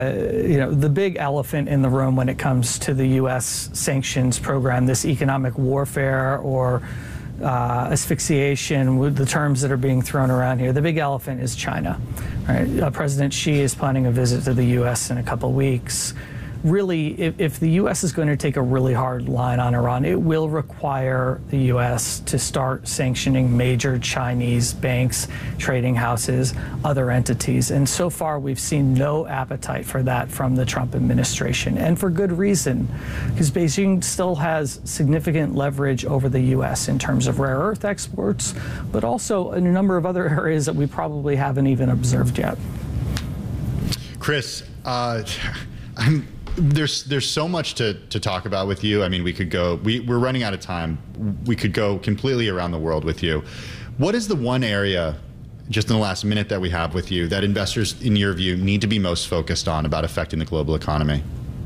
The big elephant in the room when it comes to the U.S. sanctions program, this economic warfare or asphyxiation, with the terms that are being thrown around here, the big elephant is China. Right? President Xi is planning a visit to the U.S. in a couple weeks. Really, if the U.S. is going to take a really hard line on Iran, it will require the U.S. to start sanctioning major Chinese banks, trading houses, other entities. And so far, we've seen no appetite for that from the Trump administration, and for good reason, because Beijing still has significant leverage over the U.S. in terms of rare earth exports, but also in a number of other areas that we probably haven't even observed yet. Chris, there's so much to talk about with you. I mean, we could go, we're running out of time. We could go completely around the world with you. What is the one area, just in the last minute that we have with you, that investors, in your view, need to be most focused on about affecting the global economy?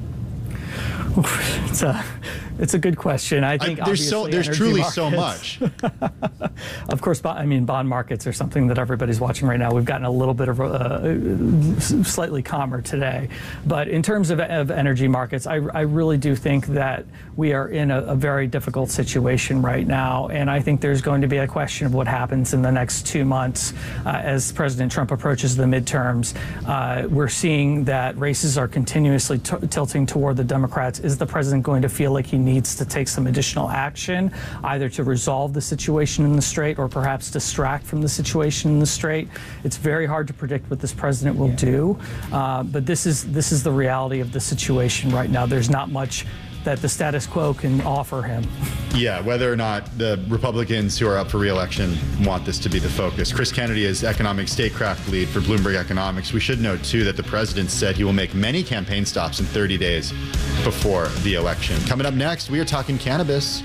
It's a good question. I think there's truly markets, so much. Of course, bond markets are something that everybody's watching right now. We've gotten a little bit of slightly calmer today, but in terms of energy markets, I really do think that we are in a very difficult situation right now, and I think there's going to be a question of what happens in the next 2 months as President Trump approaches the midterms. We're seeing that races are continuously tilting toward the Democrats. Is the president going to feel like he needs to take some additional action, either to resolve the situation in the Strait or perhaps distract from the situation in the Strait? It's very hard to predict what this president will do, but this is the reality of the situation right now. There's not much that the status quo can offer him. Yeah, whether or not the Republicans who are up for re-election want this to be the focus. Chris Kennedy is economic statecraft lead for Bloomberg Economics. We should note, too, that the president said he will make many campaign stops in 30 days before the election. Coming up next, we are talking cannabis.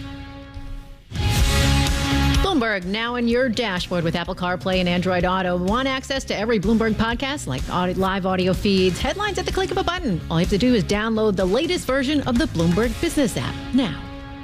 Bloomberg, now in your dashboard with Apple CarPlay and Android Auto. Want access to every Bloomberg podcast, like live audio feeds, headlines at the click of a button. All you have to do is download the latest version of the Bloomberg Business app now.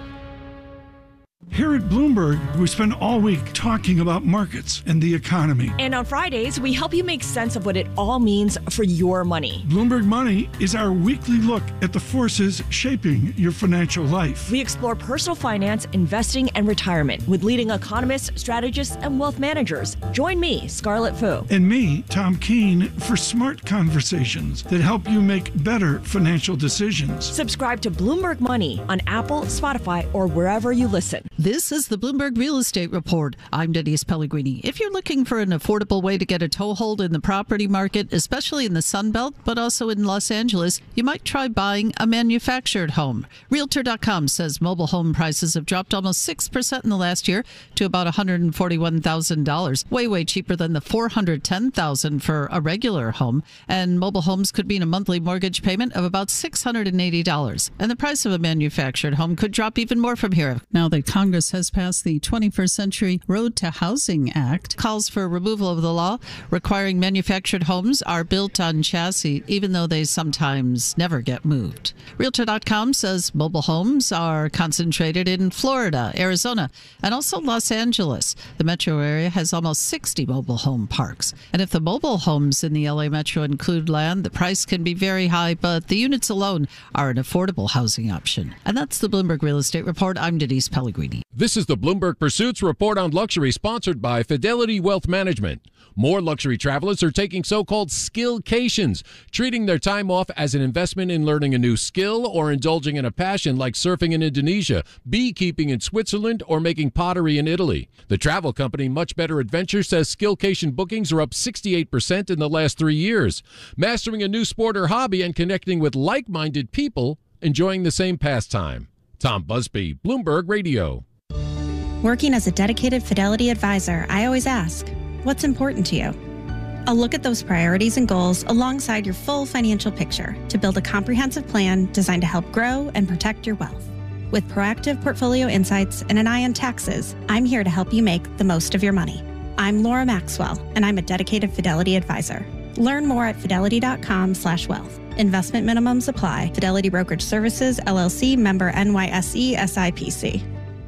Here at Bloomberg, we spend all week talking about markets and the economy. And on Fridays, we help you make sense of what it all means for your money. Bloomberg Money is our weekly look at the forces shaping your financial life. We explore personal finance, investing, and retirement with leading economists, strategists, and wealth managers. Join me, Scarlett Fu. And me, Tom Keene, for smart conversations that help you make better financial decisions. Subscribe to Bloomberg Money on Apple, Spotify, or wherever you listen. This is the Bloomberg Real Estate Report. I'm Denise Pellegrini. If you're looking for an affordable way to get a toehold in the property market, especially in the Sun Belt, but also in Los Angeles, you might try buying a manufactured home. Realtor.com says mobile home prices have dropped almost 6% in the last year to about $141,000, way cheaper than the $410,000 for a regular home. And mobile homes could mean a monthly mortgage payment of about $680. And the price of a manufactured home could drop even more from here. Now that Congress has passed the 21st Century Road to Housing Act, calls for removal of the law requiring manufactured homes are built on chassis, even though they sometimes never get moved. Realtor.com says mobile homes are concentrated in Florida, Arizona, and also Los Angeles. The metro area has almost 60 mobile home parks. And if the mobile homes in the LA metro include land, the price can be very high, but the units alone are an affordable housing option. And that's the Bloomberg Real Estate Report. I'm Denise Pellegrini. This is the Bloomberg Pursuits Report on Luxury, sponsored by Fidelity Wealth Management. More luxury travelers are taking so-called skillcations, treating their time off as an investment in learning a new skill or indulging in a passion like surfing in Indonesia, beekeeping in Switzerland, or making pottery in Italy. The travel company Much Better Adventure says skillcation bookings are up 68% in the last 3 years. Mastering a new sport or hobby and connecting with like-minded people enjoying the same pastime. Tom Busby, Bloomberg Radio. Working as a dedicated Fidelity advisor, I always ask, what's important to you? I'll look at those priorities and goals alongside your full financial picture to build a comprehensive plan designed to help grow and protect your wealth. With proactive portfolio insights and an eye on taxes, I'm here to help you make the most of your money. I'm Laura Maxwell, and I'm a dedicated Fidelity advisor. Learn more at fidelity.com/wealth. Investment minimums apply. Fidelity Brokerage Services, LLC, member NYSE, SIPC.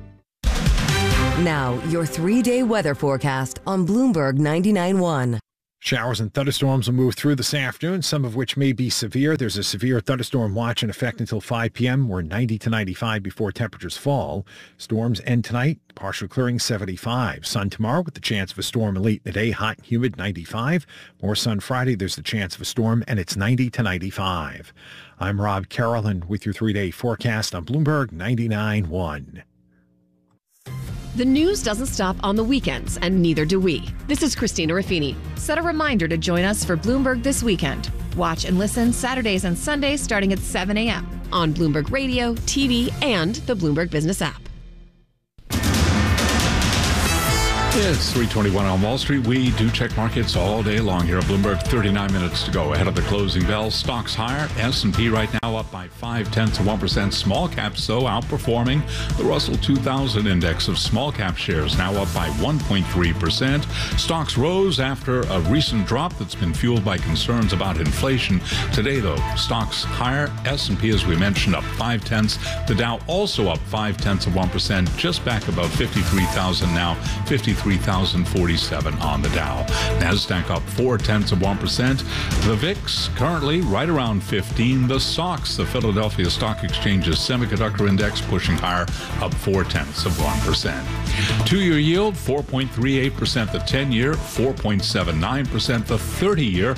Now, your 3-day weather forecast on Bloomberg 99.1. Showers and thunderstorms will move through this afternoon, some of which may be severe. There's a severe thunderstorm watch in effect until 5 p.m. We're 90 to 95 before temperatures fall. Storms end tonight, partial clearing 75. Sun tomorrow with the chance of a storm late in the day, hot and humid 95. More sun Friday, there's the chance of a storm, and it's 90 to 95. I'm Rob Carroll, and with your 3-day forecast on Bloomberg 99.1. The news doesn't stop on the weekends, and neither do we. This is Christina Raffini. Set a reminder to join us for Bloomberg This Weekend. Watch and listen Saturdays and Sundays starting at 7 a.m. on Bloomberg Radio, TV, and the Bloomberg Business app. It's 3:21 on Wall Street. We do check markets all day long here at Bloomberg. 39 minutes to go ahead of the closing bell. Stocks higher. S&P right now up by 0.5%. Small caps, though, outperforming. The Russell 2000 index of small cap shares now up by 1.3%. Stocks rose after a recent drop that's been fueled by concerns about inflation. Today, though, stocks higher. S&P, as we mentioned, up 0.5. The Dow also up 0.5%, just back above 53,000 now. 53,047 on the Dow. NASDAQ up 0.4%. The VIX currently right around 15. The SOX, the Philadelphia Stock Exchange's semiconductor index, pushing higher, up 0.4%. 2-year yield 4.38%. The 10-year 4.79%. The 30-year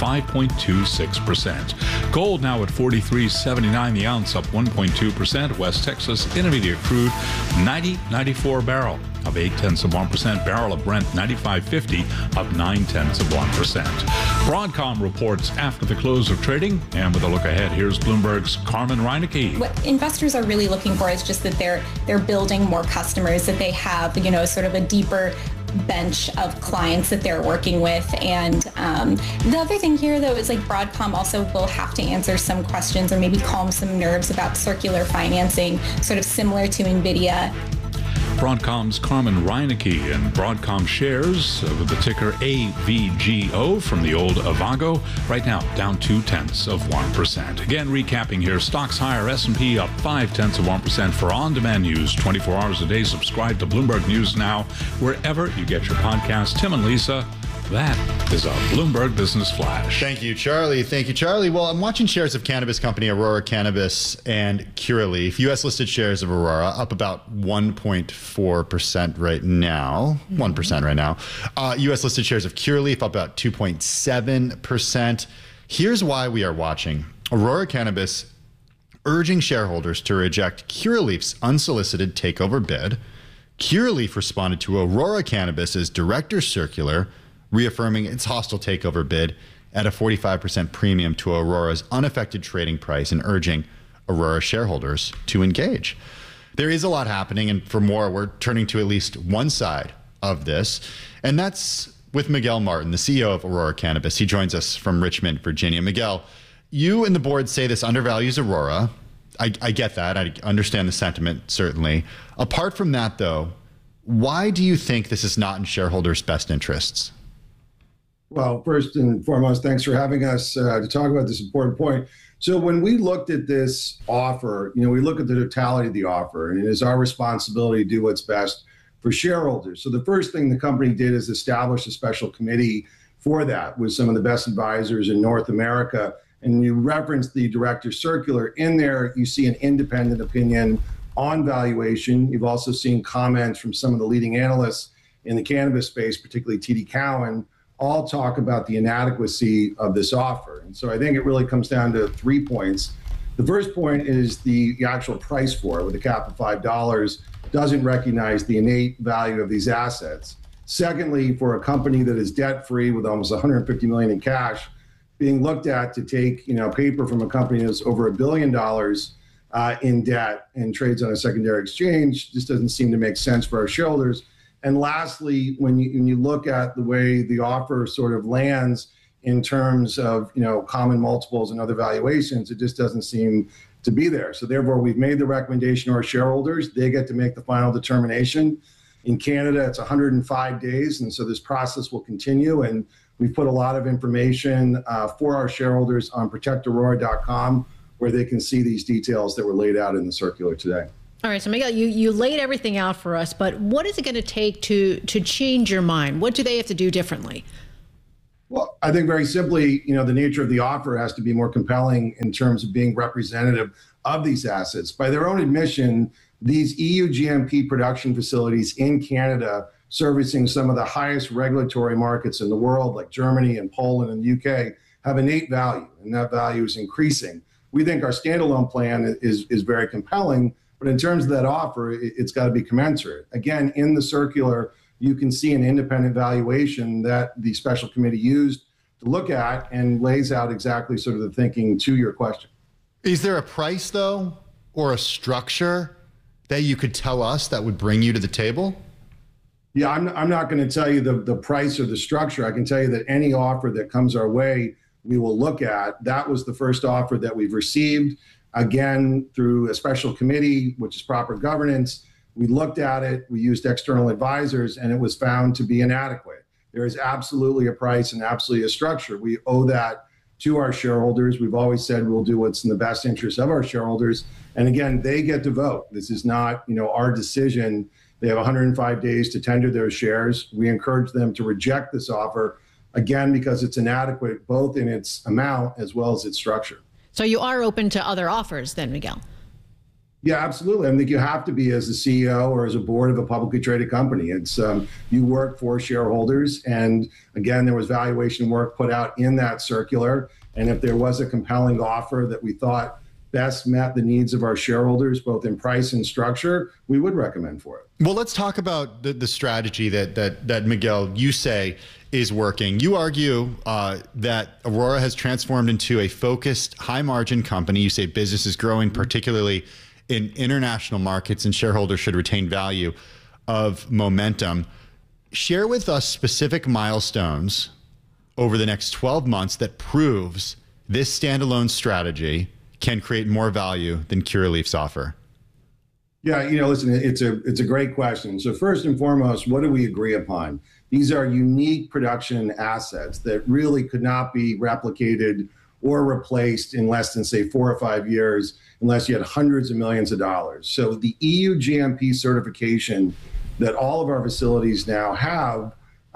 5.26%. Gold now at $43.79 the ounce, up 1.2%. West Texas Intermediate crude 90.94 barrel, up 0.8%. Barrel of Brent 95.50, up 0.9%. Broadcom reports after the close of trading, and with a look ahead, here's Bloomberg's Carmen Reinecke. What investors are really looking for is just that they're building more customers, that they have, sort of a deeper bench of clients that they're working with. And the other thing here, though, is like Broadcom also will have to answer some questions or maybe calm some nerves about circular financing, sort of similar to NVIDIA. Broadcom's Carmen Reinecke, and Broadcom shares with the ticker AVGO from the old Avago, right now down 0.2%. Again, recapping here, stocks higher, S&P up 0.5% for on-demand news 24 hours a day. Subscribe to Bloomberg News Now wherever you get your podcasts. Tim and Lisa, that is a Bloomberg Business Flash. Thank you, Charlie. Well, I'm watching shares of cannabis company Aurora Cannabis and Curaleaf. U.S. listed shares of Aurora up about 1.4% right now. 1% right now. U.S. listed shares of Curaleaf up about 2.7%. Here's why we are watching. Aurora Cannabis urging shareholders to reject Curaleaf's unsolicited takeover bid. Curaleaf responded to Aurora Cannabis's director circular reaffirming its hostile takeover bid at a 45% premium to Aurora's unaffected trading price and urging Aurora shareholders to engage. There is a lot happening, and for more, we're turning to at least one side of this, and that's with Miguel Martin, the CEO of Aurora Cannabis. He joins us from Richmond, Virginia. Miguel, you and the board say this undervalues Aurora. I get that. I understand the sentiment, certainly. Apart from that, though, why do you think this is not in shareholders' best interests? Well, first and foremost, thanks for having us to talk about this important point. So when we looked at this offer, we look at the totality of the offer, and it is our responsibility to do what's best for shareholders. So the first thing the company did is establish a special committee for that with some of the best advisors in North America. And you referenced the director circular. In there, you see an independent opinion on valuation. You've also seen comments from some of the leading analysts in the cannabis space, particularly TD Cowen, all talk about the inadequacy of this offer. And so I think it really comes down to 3 points. The first point is the actual price for it, with a cap of $5, doesn't recognize the innate value of these assets. Secondly, for a company that is debt-free with almost $150 million in cash, being looked at to take paper from a company that's over $1 billion in debt and trades on a secondary exchange just doesn't seem to make sense for our shareholders. And lastly, when you look at the way the offer sort of lands in terms of common multiples and other valuations, it just doesn't seem to be there. So therefore, we've made the recommendation to our shareholders. They get to make the final determination. In Canada, it's 105 days, and so this process will continue. And we've put a lot of information for our shareholders on protectaurora.com, where they can see these details that were laid out in the circular today. All right, so Miguel, you laid everything out for us, but what is it going to take to change your mind? What do they have to do differently? Well, I think very simply, the nature of the offer has to be more compelling in terms of being representative of these assets. By their own admission, these EU GMP production facilities in Canada, servicing some of the highest regulatory markets in the world, like Germany and Poland and the UK, have innate value, and that value is increasing. We think our standalone plan is very compelling, but in terms of that offer, it's got to be commensurate. Again, in the circular, you can see an independent valuation that the special committee used to look at and lays out exactly sort of the thinking to your question. Is there a price, though, or a structure that you could tell us that would bring you to the table? Yeah, I'm not going to tell you the price or the structure. I can tell you that any offer that comes our way, we will look at. That was the first offer that we've received, again, through a special committee, which is proper governance. We looked at it, we used external advisors, and it was found to be inadequate. There is absolutely a price and absolutely a structure. We owe that to our shareholders. We've always said we'll do what's in the best interest of our shareholders. And again, they get to vote. This is not, our decision. They have 105 days to tender their shares. We encourage them to reject this offer, again, because it's inadequate, both in its amount as well as its structure. So you are open to other offers then, Miguel? Yeah, absolutely. I think you have to be as a CEO or as a board of a publicly traded company. It's you work for shareholders. And again, there was valuation work put out in that circular. And if there was a compelling offer that we thought best met the needs of our shareholders, both in price and structure, we would recommend for it. Well, let's talk about the strategy that Miguel, you say is working. You argue that Aurora has transformed into a focused, high-margin company. You say business is growing, particularly in international markets, and shareholders should retain value of momentum. Share with us specific milestones over the next 12 months that proves this standalone strategy can create more value than Curaleaf's offer. Yeah, listen, it's a great question. So first and foremost, what do we agree upon? These are unique production assets that really could not be replicated or replaced in less than, say, 4 or 5 years, unless you had hundreds of millions of dollars. So the EU GMP certification that all of our facilities now have,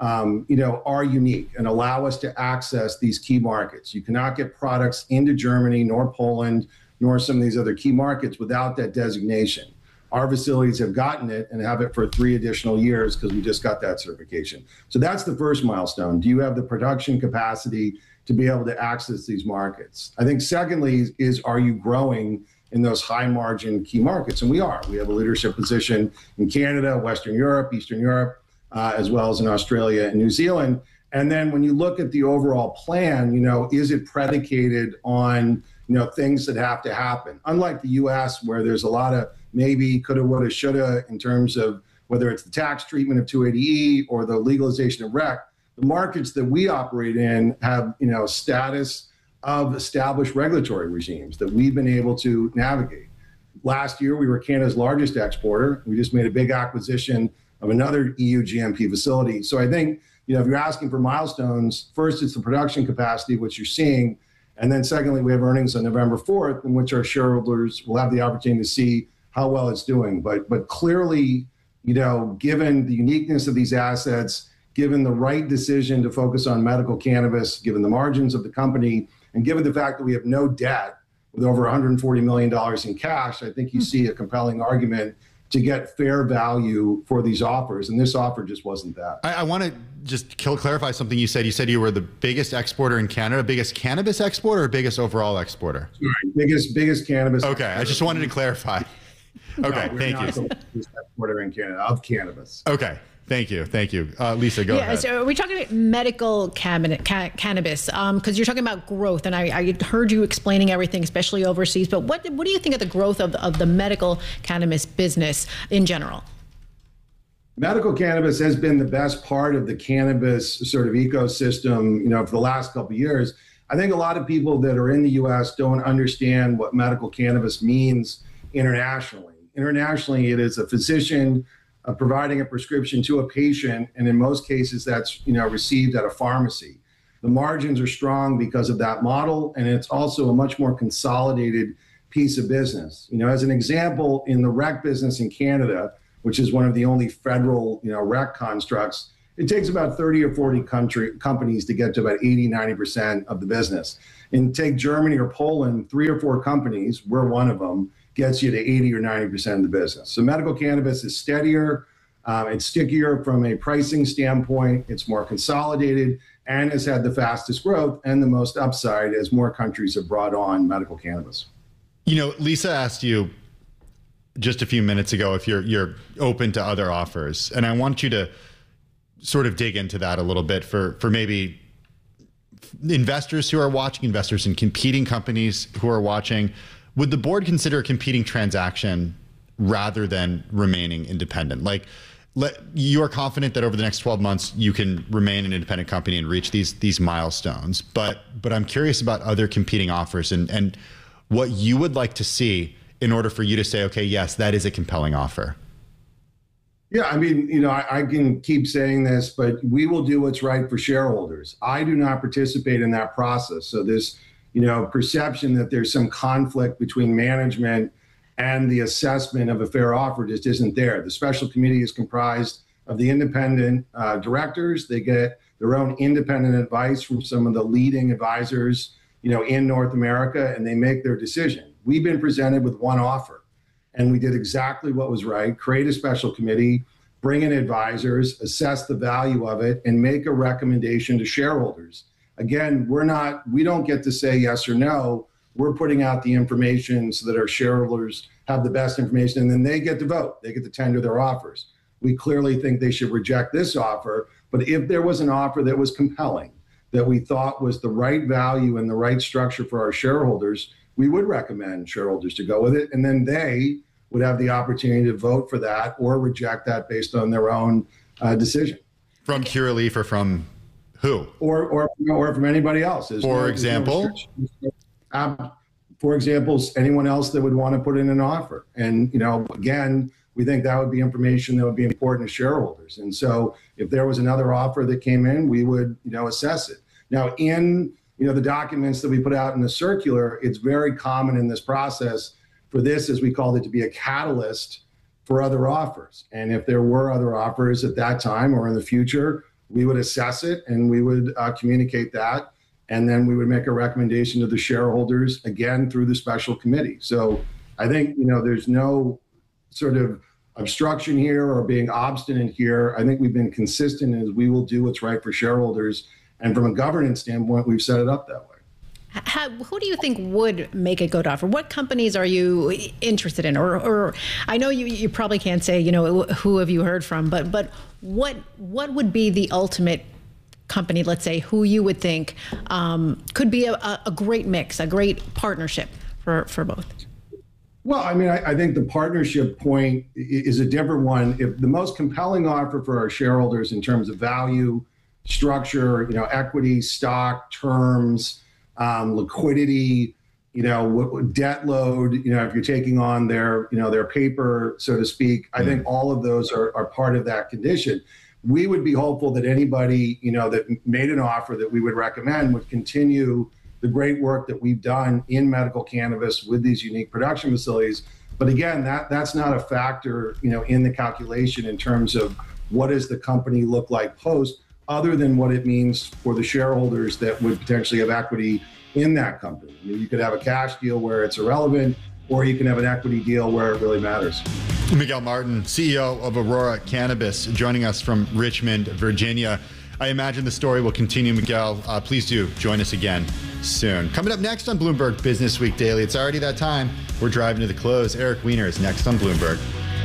are unique and allow us to access these key markets. You cannot get products into Germany, nor Poland, nor some of these other key markets without that designation. Our facilities have gotten it and have it for 3 additional years because we just got that certification. So that's the first milestone. Do you have the production capacity to be able to access these markets? I think secondly is, are you growing in those high margin key markets? And we are. We have a leadership position in Canada, Western Europe, Eastern Europe, as well as in Australia and New Zealand. And then when you look at the overall plan, is it predicated on, things that have to happen? Unlike the US, where there's a lot of maybe, coulda, woulda, shoulda in terms of whether it's the tax treatment of 280E or the legalization of rec, the markets that we operate in have, status of established regulatory regimes that we've been able to navigate. Last year, we were Canada's largest exporter. We just made a big acquisition of another EU GMP facility. So I think, if you're asking for milestones, first it's the production capacity, which you're seeing. And then secondly, we have earnings on November 4th, in which our shareholders will have the opportunity to see how well it's doing. But clearly, given the uniqueness of these assets, given the right decision to focus on medical cannabis, given the margins of the company, and given the fact that we have no debt with over $140 million in cash, I think you see a compelling argument to get fair value for these offers. And this offer just wasn't that. I want to just clarify something you said. You said you were the biggest exporter in Canada, biggest cannabis exporter or biggest overall exporter? Sorry, biggest cannabis. Okay, I just wanted to clarify. Okay, thank you. The biggest exporter in Canada of cannabis. Okay. Thank you. Lisa, go ahead. So are we talking about medical cannabis? Because you're talking about growth, and I heard you explaining everything, especially overseas. But what do you think of the growth of the medical cannabis business in general? Medical cannabis has been the best part of the cannabis sort of ecosystem, for the last couple of years. I think a lot of people that are in the U.S. don't understand what medical cannabis means internationally. Internationally, it is a physician providing a prescription to a patient, and in most cases that's received at a pharmacy. The margins are strong because of that model, and it's also a much more consolidated piece of business. As an example, in the rec business in Canada, which is one of the only federal rec constructs, it takes about 30 or 40 companies to get to about 80, 90% of the business. And take Germany or Poland, 3 or 4 companies, we're one of them, gets you to 80 or 90% of the business. So medical cannabis is steadier, it's stickier from a pricing standpoint, it's more consolidated, and has had the fastest growth and the most upside as more countries have brought on medical cannabis. You know, Lisa asked you just a few minutes ago if you're open to other offers, and I want you to sort of dig into that a little bit for maybe investors who are watching, investors in competing companies who are watching. Would the board consider a competing transaction rather than remaining independent? Like, you are confident that over the next 12 months you can remain an independent company and reach these milestones, but I'm curious about other competing offers and what you would like to see in order for you to say, okay, yes, that is a compelling offer. Yeah, I mean, you know, I can keep saying this, but we will do what's right for shareholders. I do not participate in that process. So this, you know, perception that there's some conflict between management and the assessment of a fair offer just isn't there. The special committee is comprised of the independent directors. They get their own independent advice from some of the leading advisors, you know, in North America, and they make their decision. We've been presented with one offer, and we did exactly what was right: create a special committee, bring in advisors, assess the value of it, and make a recommendation to shareholders. Again, we don't get to say yes or no. We're putting out the information so that our shareholders have the best information, and then they get to vote. They get to tender their offers. We clearly think they should reject this offer, but if there was an offer that was compelling, that we thought was the right value and the right structure for our shareholders, we would recommend shareholders to go with it, and then they would have the opportunity to vote for that or reject that based on their own decision. From Curaleaf or from who? Or from anybody else. For example? For example, anyone else that would want to put in an offer. And, you know, again, we think that would be information that would be important to shareholders. And so if there was another offer that came in, we would, you know, assess it. Now, in, you know, the documents that we put out in the circular, it's very common in this process for this, as we called it, to be a catalyst for other offers. And if there were other offers at that time or in the future, we would assess it and we would communicate that. And then we would make a recommendation to the shareholders, again, through the special committee. So I think, you know, there's no sort of obstruction here or being obstinate here. I think we've been consistent as we will do what's right for shareholders. And from a governance standpoint, we've set it up that way. Who do you think would make a good offer? What companies are you interested in? Or I know you probably can't say, you know, who have you heard from, but what would be the ultimate company, let's say, who you would think could be a great mix, a great partnership for both? Well, I mean, I think the partnership point is a different one. If the most compelling offer for our shareholders in terms of value, structure, you know, equity, stock, terms, liquidity, you know, debt load, you know, if you're taking on their, you know, their paper, so to speak, I think all of those are part of that condition. We would be hopeful that anybody, you know, that made an offer that we would recommend would continue the great work that we've done in medical cannabis with these unique production facilities. But again, that's not a factor, you know, in the calculation in terms of what does the company look like post, other than what it means for the shareholders that would potentially have equity in that company. I mean, you could have a cash deal where it's irrelevant, or you can have an equity deal where it really matters. Miguel Martin, CEO of Aurora Cannabis, joining us from Richmond, Virginia. I imagine the story will continue, Miguel. Please do join us again soon. Coming up next on Bloomberg Business Week Daily, it's already that time. We're driving to the close. Eric Weiner is next on Bloomberg.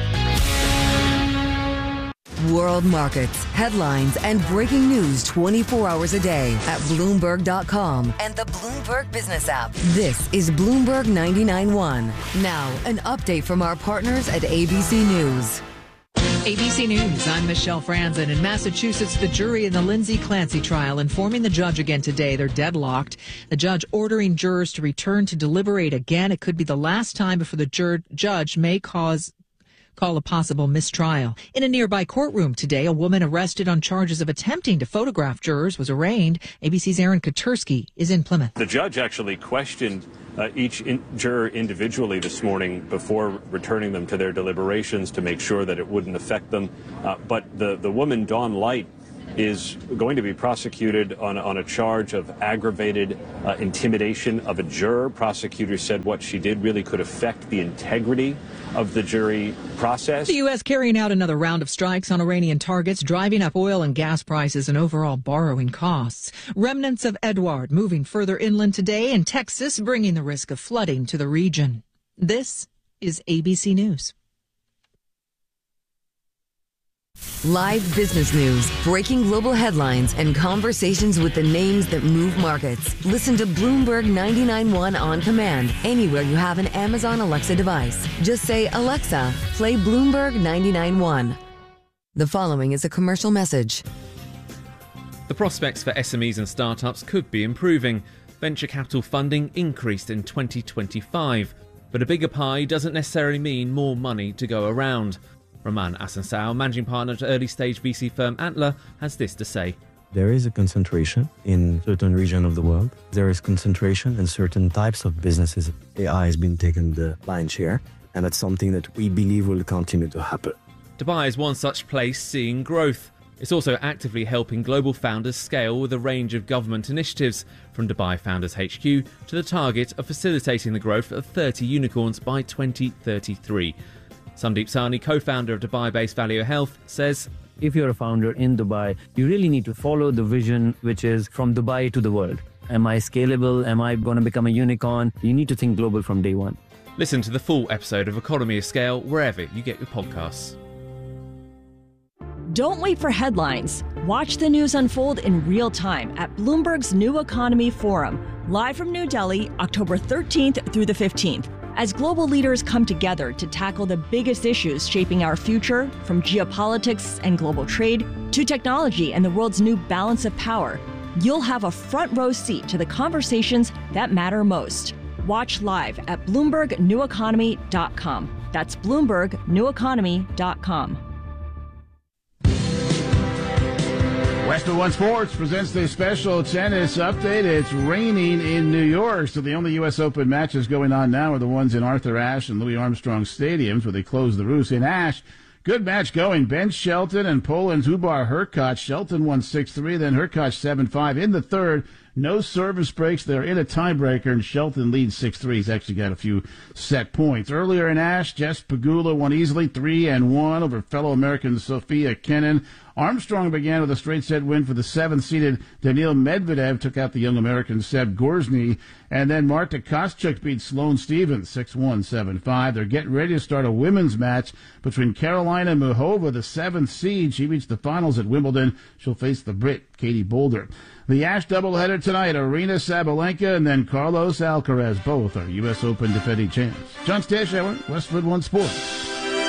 World markets, headlines, and breaking news 24 hours a day at Bloomberg.com and the Bloomberg Business app. This is Bloomberg 99.1. Now, an update from our partners at ABC News. ABC News, I'm Michelle Franzen. In Massachusetts, the jury in the Lindsay Clancy trial informing the judge again today they're deadlocked. The judge ordering jurors to return to deliberate again. It could be the last time before the judge may call a possible mistrial. In a nearby courtroom today, a woman arrested on charges of attempting to photograph jurors was arraigned. ABC's Aaron Katersky is in Plymouth. The judge actually questioned each juror individually this morning before returning them to their deliberations to make sure that it wouldn't affect them. But the woman, Dawn Light, is going to be prosecuted on a charge of aggravated intimidation of a juror. Prosecutors said what she did really could affect the integrity of the jury process. The U.S. carrying out another round of strikes on Iranian targets, driving up oil and gas prices and overall borrowing costs. Remnants of Edward moving further inland today, and Texas bringing the risk of flooding to the region. This is ABC News. Live business news, breaking global headlines, and conversations with the names that move markets. Listen to Bloomberg 99.1 on command anywhere you have an Amazon Alexa device. Just say, Alexa, play Bloomberg 99.1. The following is a commercial message. The prospects for SMEs and startups could be improving. Venture capital funding increased in 2025, but a bigger pie doesn't necessarily mean more money to go around. Roman Asansao, managing partner at early-stage VC firm Antler, has this to say. There is a concentration in certain regions of the world. There is concentration in certain types of businesses. AI has been taking the lion's share, and that's something that we believe will continue to happen. Dubai is one such place seeing growth. It's also actively helping global founders scale with a range of government initiatives, from Dubai Founders HQ to the target of facilitating the growth of 30 unicorns by 2033. Sandeep Sahni, co-founder of Dubai-based Valeo Health, says, if you're a founder in Dubai, you really need to follow the vision, which is from Dubai to the world. Am I scalable? Am I going to become a unicorn? You need to think global from day one. Listen to the full episode of Economy of Scale wherever you get your podcasts. Don't wait for headlines. Watch the news unfold in real time at Bloomberg's New Economy Forum, live from New Delhi, October 13th through the 15th. As global leaders come together to tackle the biggest issues shaping our future, from geopolitics and global trade to technology and the world's new balance of power, you'll have a front row seat to the conversations that matter most. Watch live at BloombergNewEconomy.com. That's BloombergNewEconomy.com. Westwood One Sports presents the special tennis update. It's raining in New York, so the only U.S. Open matches going on now are the ones in Arthur Ashe and Louis Armstrong stadiums, where they close the roofs. In Ashe, good match going. Ben Shelton and Poland's Hubert Hurkacz. Shelton won 6-3, then Hurkacz 7-5. In the third, no service breaks. They're in a tiebreaker, and Shelton leads 6-3. He's actually got a few set points. Earlier in Ashe, Jess Pegula won easily 3-1 over fellow American Sofia Kenin. Armstrong began with a straight-set win for the 7th-seeded Daniil Medvedev, took out the young American Seb Gorzny, and then Marta Kostyuk beat Sloane Stephens 6-1, 7-5. They're getting ready to start a women's match between Carolina Muhova, the 7th seed. She reached the finals at Wimbledon. She'll face the Brit, Katie Boulder. The Ashe doubleheader tonight, Arina Sabalenka and then Carlos Alcaraz. Both are U.S. Open defending champs. John Stashower, Westwood One Sports.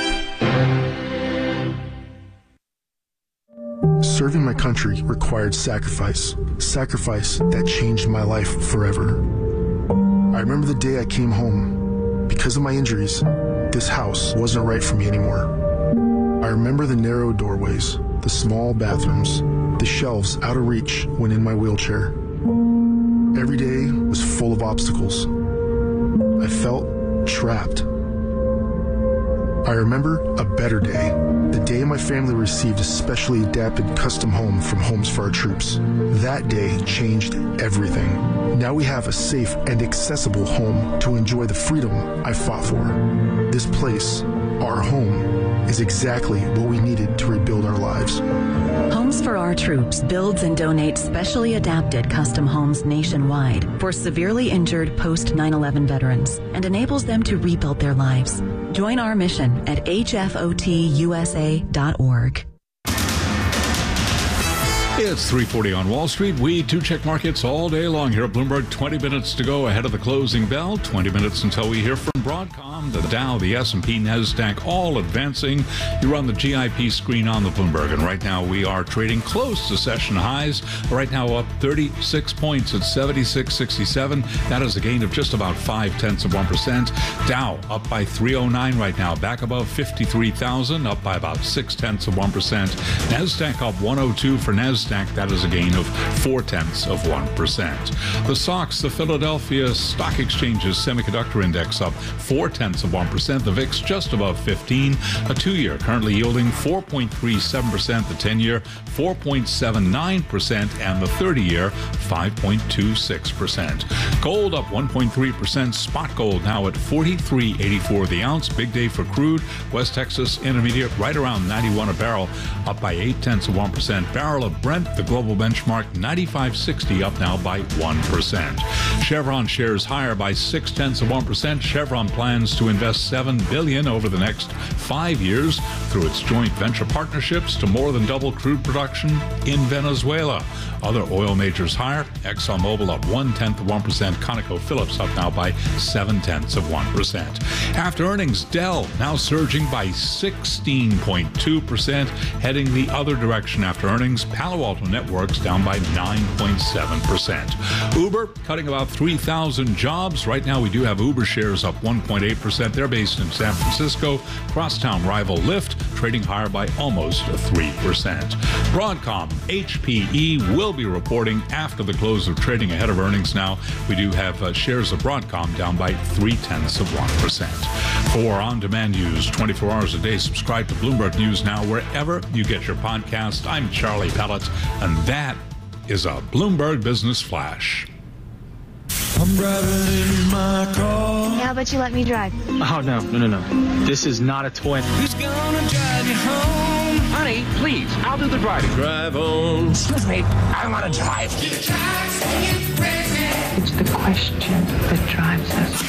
Serving my country required sacrifice that changed my life forever. I remember the day I came home. Because of my injuries, this house wasn't right for me anymore. I remember the narrow doorways, the small bathrooms, the shelves out of reach when in my wheelchair. Every day was full of obstacles. I felt trapped. I remember a better day, the day my family received a specially adapted custom home from Homes for Our Troops. That day changed everything. Now we have a safe and accessible home to enjoy the freedom I fought for. This place, our home, is exactly what we needed to rebuild our lives. Homes for Our Troops builds and donates specially adapted custom homes nationwide for severely injured post 9/11 veterans and enables them to rebuild their lives. Join our mission at hfotusa.org. It's 3:40 on Wall Street. We do check markets all day long here at Bloomberg. 20 minutes to go ahead of the closing bell. 20 minutes until we hear from Broadcom, the Dow, the S&P, NASDAQ, all advancing. You're on the GIP screen on the Bloomberg, and right now we are trading close to session highs. Right now up 36 points at 76.67. That is a gain of just about 0.5%. Dow up by 309 right now, back above 53,000, up by about 0.6%. NASDAQ up 102 for NASDAQ. NASDAQ, that is a gain of 0.4%. The SOX, the Philadelphia Stock Exchange's Semiconductor Index, up 0.4%. The VIX just above 15. A 2-year currently yielding 4.37%. The 10-year 4.79%, and the 30-year 5.26%. Gold up 1.3%. Spot gold now at $43.84 the ounce. Big day for crude. West Texas Intermediate right around 91 a barrel, up by 0.8%. Barrel of Brent, the global benchmark, 95.60, up now by 1%. Chevron shares higher by 0.6%. Chevron plans to invest $7 billion over the next 5 years through its joint venture partnerships to more than double crude production in Venezuela. Other oil majors higher. ExxonMobil up 0.1%. ConocoPhillips up now by 0.7%. After earnings, Dell now surging by 16.2%, heading the other direction after earnings. Palo Alto Networks down by 9.7%. Uber cutting about 3,000 jobs. Right now we do have Uber shares up 1.8%. They're based in San Francisco. Crosstown rival Lyft trading higher by almost 3%. Broadcom, HPE will be reporting after the close of trading ahead of earnings now. We do have shares of Broadcom down by 0.3%. For on-demand news 24 hours a day, subscribe to Bloomberg News Now wherever you get your podcast. I'm Charlie Pellet, and that is a Bloomberg Business Flash. I'm driving in my car. How about you let me drive? Oh, no. This is not a toy. Who's gonna drive you home? Honey, please, I'll do the driving. Drive on. Excuse me, I want to drive. It's the question that drives us.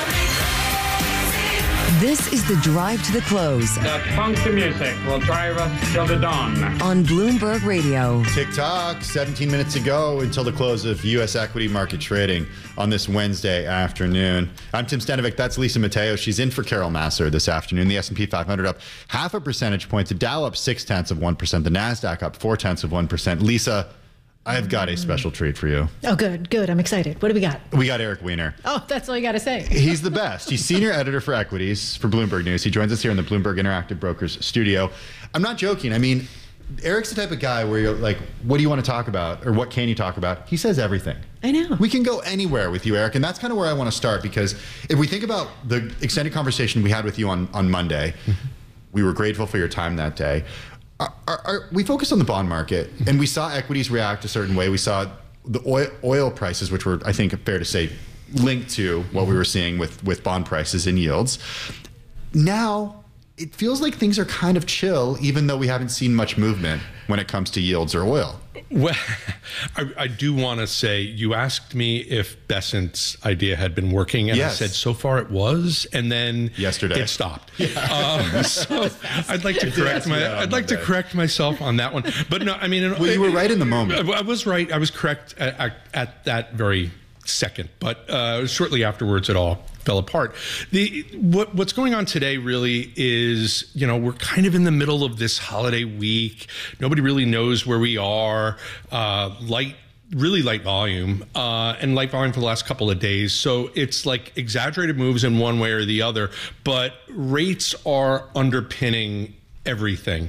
This is the Drive to the Close. That funky music will drive us till the dawn. On Bloomberg Radio. TikTok, 17 minutes to go until the close of U.S. equity market trading on this Wednesday afternoon. I'm Tim Stanovic. That's Lisa Mateo. She's in for Carol Masser this afternoon. The S&P 500 up 0.5 percentage point. The Dow up 0.6%. The NASDAQ up 0.4%. Lisa, I've got a special treat for you. Oh, good. I'm excited. What do we got? We got Eric Weiner. Oh, that's all you got to say. He's the best. He's senior editor for equities for Bloomberg News. He joins us here in the Bloomberg Interactive Brokers studio. I'm not joking. I mean, Eric's the type of guy where you're like, what do you want to talk about? Or what can you talk about? He says everything. I know. We can go anywhere with you, Eric. And that's kind of where I want to start, because if we think about the extended conversation we had with you on Monday, we were grateful for your time that day. We focused on the bond market, and we saw equities react a certain way. We saw the oil prices, which were, I think, fair to say, linked to what we were seeing with bond prices and yields. Now, it feels like things are kind of chill, even though we haven't seen much movement when it comes to yields or oil. Well, I do want to say, you asked me if Bessent's idea had been working, and yes. I said so far it was, and then yesterday it stopped. Yeah. So I'd like to correct myself on that one. But no, I mean, well, you were right in the moment. I was right. I was correct at that very second, but shortly afterwards, it all fell apart. What's going on today really is, we're kind of in the middle of this holiday week. Nobody really knows where we are. Really light volume, and light volume for the last couple of days. So it's like exaggerated moves in one way or the other, but rates are underpinning everything.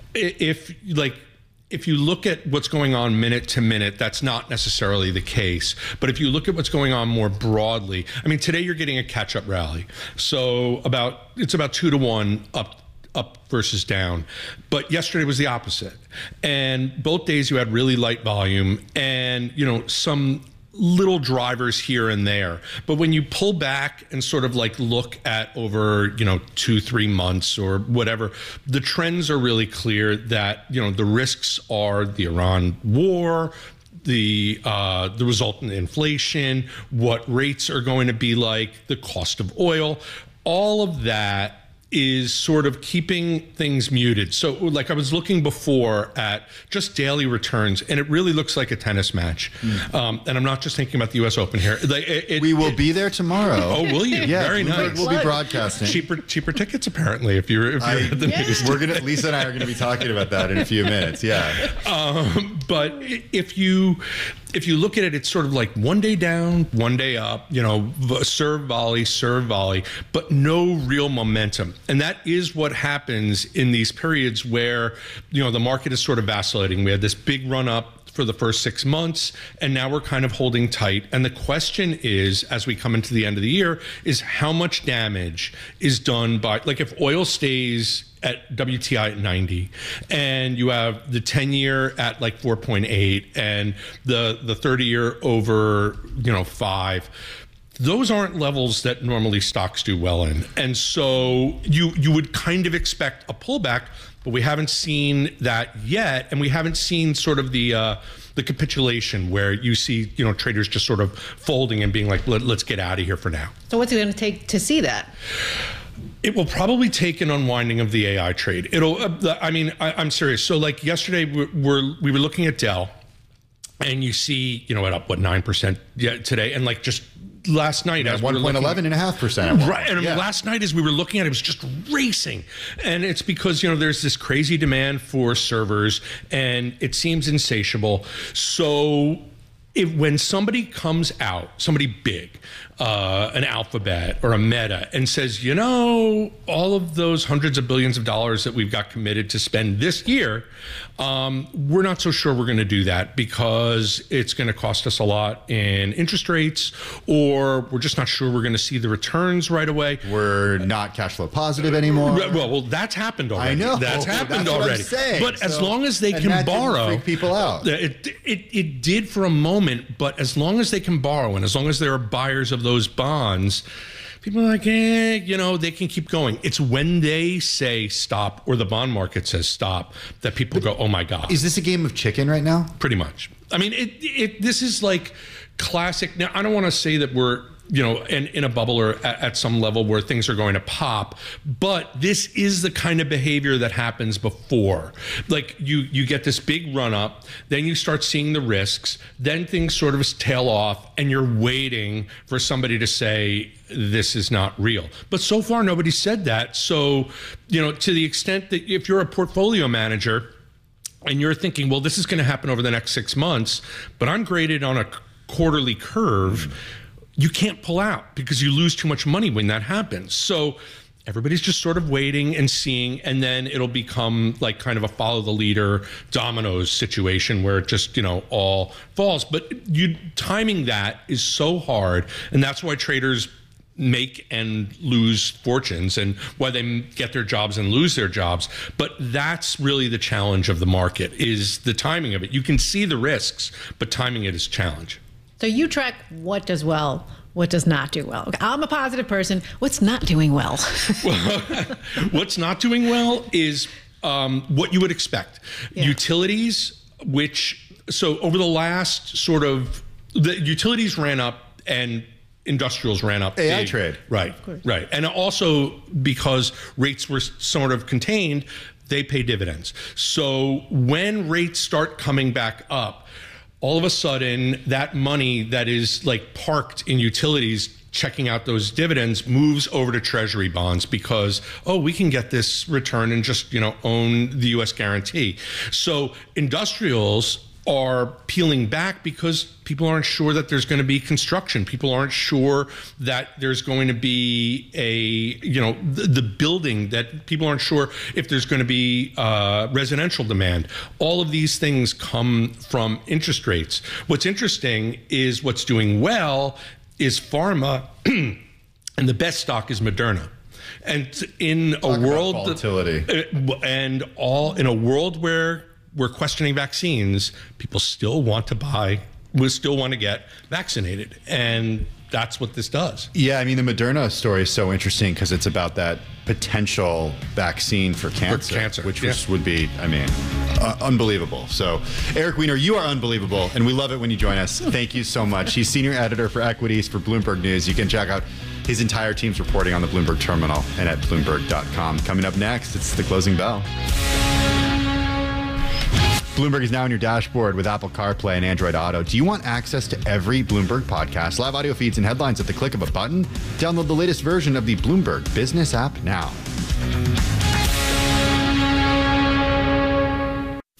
If you look at what's going on minute to minute, that's not necessarily the case. But if you look at what's going on more broadly, I mean, today you're getting a catch-up rally. So it's about 2-to-1 up versus down. But yesterday was the opposite. And both days you had really light volume and, some little drivers here and there. But when you pull back and sort of look at over, 2-3 months or whatever, the trends are really clear that, the risks are the Iran war, the resultant inflation, what rates are going to be like, the cost of oil, all of that is sort of keeping things muted. So I was looking before at just daily returns, and it really looks like a tennis match. And I'm not just thinking about the U.S. Open here. We will be there tomorrow. Oh, will you? Yeah, very nice. We'll be broadcasting. Cheaper tickets, apparently, if you're at the news. Lisa and I are going to be talking about that in a few minutes. Yeah. But if you if you look at it, it's sort of like one day down, one day up, serve volley, but no real momentum. And that is what happens in these periods where, the market is sort of vacillating. We had this big run up for the first 6 months, and now we're kind of holding tight. And the question is, as we come into the end of the year, is how much damage is done by, like, if oil stays at WTI at 90 and you have the 10-year at like 4.8 and the 30-year over 5, those aren't levels that normally stocks do well in. And so you would kind of expect a pullback, but we haven't seen that yet. And we haven't seen sort of the capitulation where you see, traders just sort of folding and being like, let's get out of here for now. So what's it going to take to see that? It will probably take an unwinding of the AI trade. I'm serious. So like yesterday, we were looking at Dell, and you see, at up 9% today, and like just last night, at 1.11.5%. Right, and last night as we were looking at it, it was just racing, and it's because there's this crazy demand for servers, and it seems insatiable. So when somebody comes out, somebody big, an Alphabet or a Meta, and says, all of those hundreds of billions of dollars that we've got committed to spend this year, we're not so sure we're going to do that because it's going to cost us a lot in interest rates, or we're just not sure we're going to see the returns right away. We're not cash flow positive anymore. Well, that's happened already. I know. That's happened what already. I'm saying. But as long as they can borrow, freak people out. It did for a moment, but as long as they can borrow and as long as there are buyers of those bonds, people are like, they can keep going. It's when they say stop, or the bond market says stop, that people go, oh my God. Is this a game of chicken right now? Pretty much. I mean, this is like classic. Now, I don't want to say that we're, in a bubble or at some level where things are going to pop, but this is the kind of behavior that happens before. Like you get this big run up, then you start seeing the risks, then things sort of tail off, and you're waiting for somebody to say, this is not real. But so far, nobody said that. So, to the extent that if you're a portfolio manager and you're thinking, well, this is going to happen over the next 6 months, but I'm graded on a quarterly curve, you can't pull out because you lose too much money when that happens. So everybody's just sort of waiting and seeing, and then it'll become like kind of a follow the leader dominoes situation where it just, all falls. But timing that is so hard, and that's why traders make and lose fortunes and why they get their jobs and lose their jobs. But that's really the challenge of the market, is the timing of it. You can see the risks, but timing it is a challenge. So you track what does well, what does not do well. I'm a positive person. What's not doing well? What's not doing well is what you would expect. Yeah. Utilities, so over the last the utilities ran up and industrials ran up. AI trade. Right. And also because rates were sort of contained, they pay dividends. So when rates start coming back up, all of a sudden, that money that is like parked in utilities checking out those dividends moves over to treasury bonds because, we can get this return and just, own the U.S. guarantee. So industrials are peeling back because people aren't sure that there's going to be construction. People aren't sure that there's going to be the building, that people aren't sure if there's going to be residential demand. All of these things come from interest rates. What's interesting is what's doing well is pharma, and the best stock is Moderna. And in a world where we're questioning vaccines, people still want to get vaccinated. And that's what this does. Yeah, I mean, the Moderna story is so interesting because it's about that potential vaccine for cancer. Which would be, unbelievable. So, Eric Weiner, you are unbelievable, and we love it when you join us. Thank you so much. He's senior editor for equities for Bloomberg News. You can check out his entire team's reporting on the Bloomberg Terminal and at Bloomberg.com. Coming up next, it's the closing bell. Bloomberg is now on your dashboard with Apple CarPlay and Android Auto. Do you want access to every Bloomberg podcast, live audio feeds, and headlines at the click of a button? Download the latest version of the Bloomberg Business app now.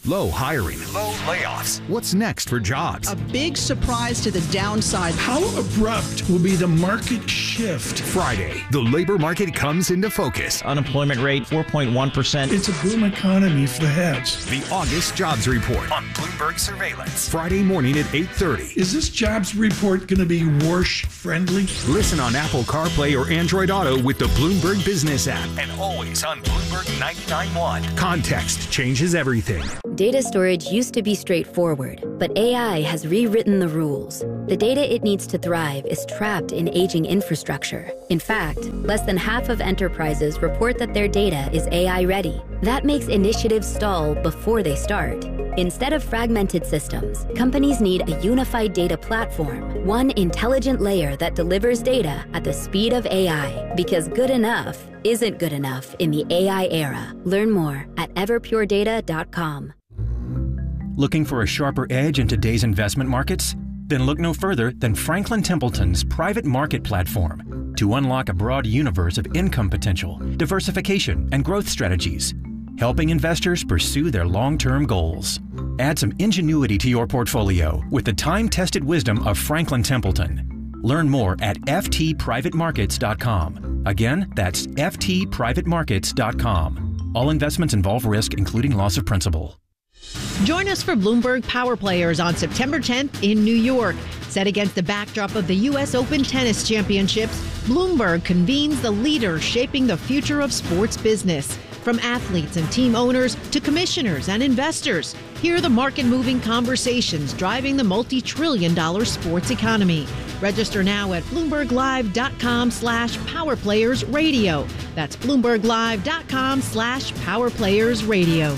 Low hiring. Low layoffs. What's next for jobs? A big surprise to the downside. How abrupt will be the market shift? Friday, the labor market comes into focus. Unemployment rate 4.1%. It's a boom economy for the heads. The August Jobs Report on Bloomberg Surveillance. Friday morning at 8:30. Is this jobs report going to be Warsh friendly? Listen on Apple CarPlay or Android Auto with the Bloomberg Business app. And always on Bloomberg 99.1. Context changes everything. Data storage used to be straightforward, but AI has rewritten the rules. The data it needs to thrive is trapped in aging infrastructure. In fact, less than half of enterprises report that their data is AI ready. That makes initiatives stall before they start. Instead of fragmented systems, companies need a unified data platform, one intelligent layer that delivers data at the speed of AI, because good enough isn't good enough in the AI era. Learn more at everpuredata.com. Looking for a sharper edge in today's investment markets? Then look no further than Franklin Templeton's private market platform to unlock a broad universe of income potential, diversification, and growth strategies, helping investors pursue their long-term goals. Add some ingenuity to your portfolio with the time-tested wisdom of Franklin Templeton. Learn more at ftprivatemarkets.com. Again, that's ftprivatemarkets.com. All investments involve risk, including loss of principal. Join us for Bloomberg Power Players on September 10th in New York. Set against the backdrop of the U.S. Open Tennis Championships, Bloomberg convenes the leaders shaping the future of sports business. From athletes and team owners to commissioners and investors, hear the market-moving conversations driving the multi-trillion-dollar sports economy. Register now at BloombergLive.com/PowerPlayersRadio. That's BloombergLive.com/PowerPlayersRadio.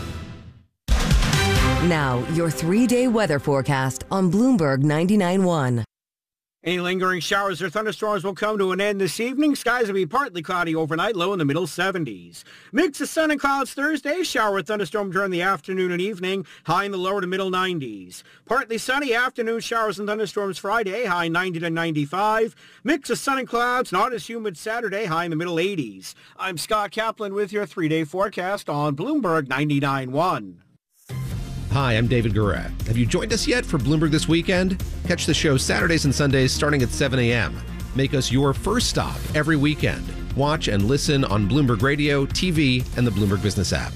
Now, your 3-day weather forecast on Bloomberg 99.1. Any lingering showers or thunderstorms will come to an end this evening. Skies will be partly cloudy overnight, low in the middle 70s. Mix of sun and clouds Thursday, shower or thunderstorm during the afternoon and evening, high in the lower to middle 90s. Partly sunny afternoon showers and thunderstorms Friday, high 90 to 95. Mix of sun and clouds, not as humid Saturday, high in the middle 80s. I'm Scott Kaplan with your 3-day forecast on Bloomberg 99.1. Hi, I'm David Gura. Have you joined us yet for Bloomberg This Weekend? Catch the show Saturdays and Sundays starting at 7 a.m. Make us your first stop every weekend. Watch and listen on Bloomberg Radio, TV, and the Bloomberg Business app.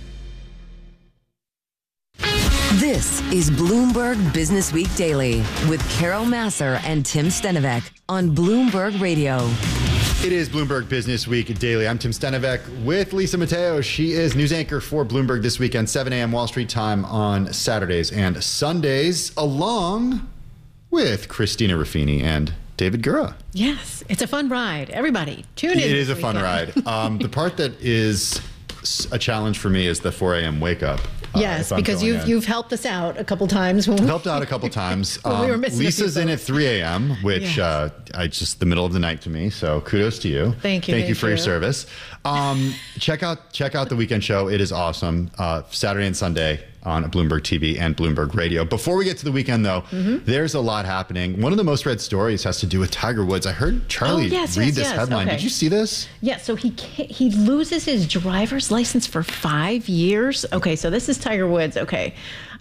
This is Bloomberg Business Week Daily with Carol Massar and Tim Stenovec on Bloomberg Radio. It is Bloomberg Business Week Daily. I'm Tim Stenovec with Lisa Mateo. She is news anchor for Bloomberg This Weekend, 7 a.m. Wall Street time on Saturdays and Sundays, along with Christina Ruffini and David Gura. Yes, it's a fun ride. Everybody, tune in. It is a fun ride. The part that is a challenge for me is the 4 a.m. wake up. Yes, because you've helped us out a couple times. Helped out a couple times. We were missing Lisa's in at 3 a.m., which just the middle of the night to me. So kudos to you. Thank you. Thank you for your service. Check out the weekend show. It is awesome. Saturday and Sunday on Bloomberg TV and Bloomberg Radio. Before we get to the weekend, though, there's a lot happening. One of the most read stories has to do with Tiger Woods. I heard Charlie read this headline. Okay. Did you see this? Yeah, so he loses his driver's license for 5 years. Okay, so this is Tiger Woods. Okay.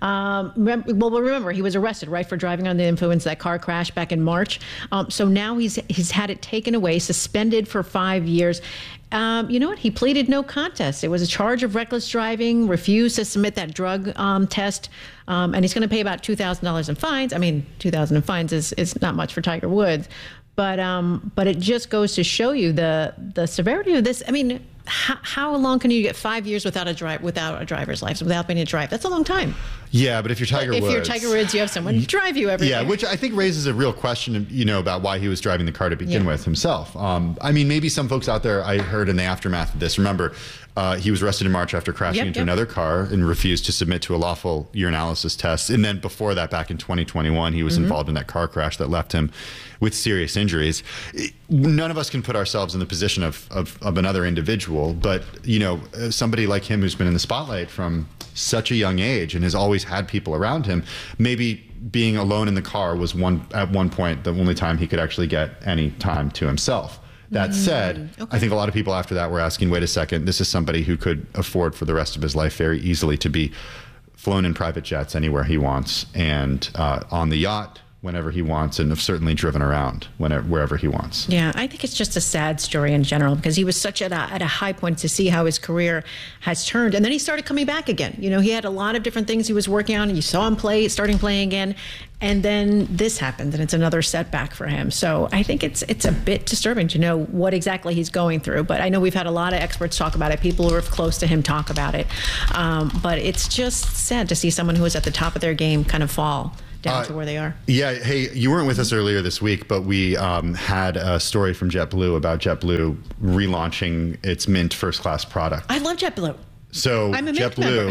Remember, he was arrested, right, for driving under the influence, that car crash back in March. So now he's had it taken away, suspended for 5 years. You know what? He pleaded no contest. It was a charge of reckless driving, refused to submit that drug test, and he's going to pay about $2,000 in fines. I mean, $2,000 in fines is not much for Tiger Woods, but it just goes to show you the severity of this. I mean, how long can you get 5 years without a driver's license, without being able to drive? That's a long time. Yeah, but if you're Tiger Woods, you have someone drive you everywhere. Yeah, which I think raises a real question, about why he was driving the car to begin with himself. I mean, maybe some folks out there, I heard in the aftermath of this, remember, he was arrested in March after crashing into another car and refused to submit to a lawful urinalysis test. And then before that, back in 2021, he was involved in that car crash that left him with serious injuries. None of us can put ourselves in the position of another individual, but, somebody like him who's been in the spotlight from such a young age and has always had people around him, maybe being alone in the car was at one point the only time he could actually get any time to himself. That said, I think a lot of people after that were asking, wait a second, this is somebody who could afford for the rest of his life very easily to be flown in private jets anywhere he wants, and on the yacht whenever he wants, and have certainly driven around wherever he wants. Yeah, I think it's just a sad story in general, because he was such at a high point to see how his career has turned. And then he started coming back again. You know, he had a lot of different things he was working on. You saw him starting playing again. And then this happened, and it's another setback for him. So I think it's a bit disturbing to know what exactly he's going through. But I know we've had a lot of experts talk about it. People who are close to him talk about it. But it's just sad to see someone who is at the top of their game kind of fall down to where they are. Yeah. Hey, you weren't with us earlier this week, but we had a story from JetBlue about JetBlue relaunching its Mint first class product. I love JetBlue. So JetBlue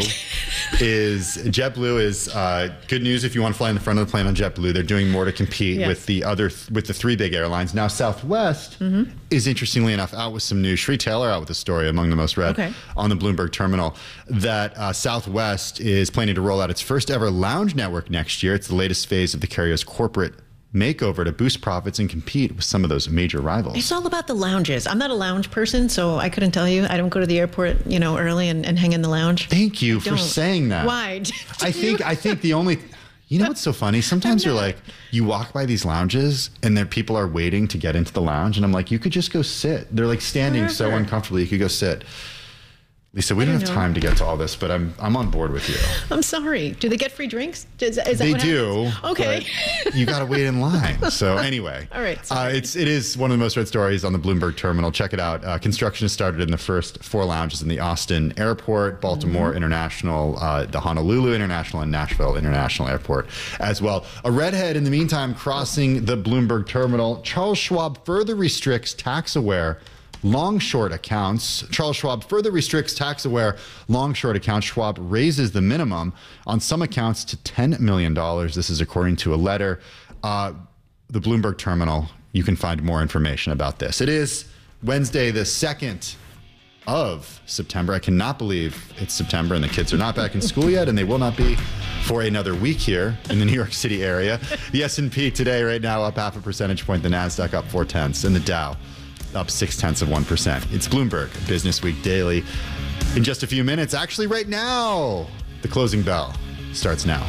is good news if you want to fly in the front of the plane on JetBlue. They're doing more to compete with the three big airlines. Now Southwest is, interestingly enough, out with some news. Shri Taylor out with a story among the most read on the Bloomberg terminal that Southwest is planning to roll out its first ever lounge network next year. It's the latest phase of the carrier's corporate makeover to boost profits and compete with some of those major rivals. It's all about the lounges. I'm not a lounge person, so I couldn't tell you. I don't go to the airport, early and hang in the lounge. Thank you for saying that. Why? I think the only, what's so funny? Sometimes you're like, you walk by these lounges and there people are waiting to get into the lounge, and I'm like, you could just go sit. They're like standing so uncomfortably. You could go sit. Lisa, we don't have time to get to all this, but I'm on board with you. I'm sorry. Do they get free drinks? Is that they what do. Happens? Okay. You got to wait in line. So anyway, all right. It is one of the most read stories on the Bloomberg terminal. Check it out. Construction has started in the first 4 lounges in the Austin Airport, Baltimore International, the Honolulu International, and Nashville International Airport as well. A redhead in the meantime crossing the Bloomberg terminal. Charles Schwab further restricts tax-aware long-short accounts. Charles Schwab further restricts tax-aware long-short accounts. Schwab raises the minimum on some accounts to $10 million. This is according to a letter. The Bloomberg terminal, you can find more information about this. It is Wednesday, the 2nd of September. I cannot believe it's September and the kids are not back in school yet, and they will not be for another week here in the New York City area. The S&P today right now up 0.5 percentage point. The NASDAQ up 0.4, and the Dow up 0.6%. It's Bloomberg Business Week Daily. In just a few minutes, actually right now, the closing bell starts now.